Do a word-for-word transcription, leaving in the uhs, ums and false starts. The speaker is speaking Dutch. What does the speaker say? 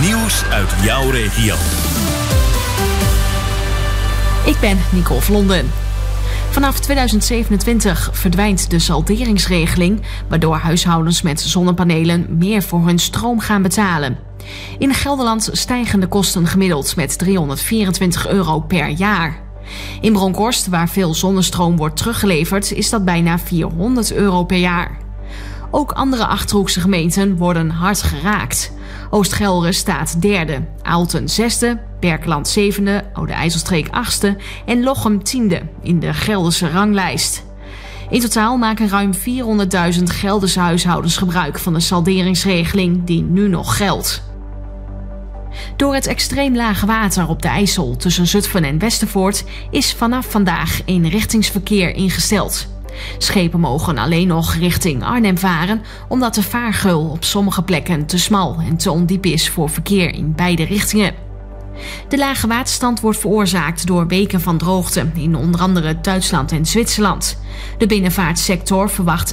Nieuws uit jouw regio. Ik ben Nicole Vlonden. Vanaf tweeduizend zevenentwintig verdwijnt de salderingsregeling, waardoor huishoudens met zonnepanelen meer voor hun stroom gaan betalen. In Gelderland stijgen de kosten gemiddeld met driehonderdvierentwintig euro per jaar. In Bronkhorst, waar veel zonnestroom wordt teruggeleverd, is dat bijna vierhonderd euro per jaar. Ook andere Achterhoekse gemeenten worden hard geraakt. Oost-Gelre staat derde, Aalten zesde, Berkeland zevende, Oude IJsselstreek achtste en Lochem tiende in de Gelderse ranglijst. In totaal maken ruim vierhonderdduizend Gelderse huishoudens gebruik van de salderingsregeling die nu nog geldt. Door het extreem lage water op de IJssel tussen Zutphen en Westervoort is vanaf vandaag eenrichtingsverkeer ingesteld. Schepen mogen alleen nog richting Arnhem varen, omdat de vaargeul op sommige plekken te smal en te ondiep is voor verkeer in beide richtingen. De lage waterstand wordt veroorzaakt door weken van droogte in onder andere Duitsland en Zwitserland. De binnenvaartsector verwacht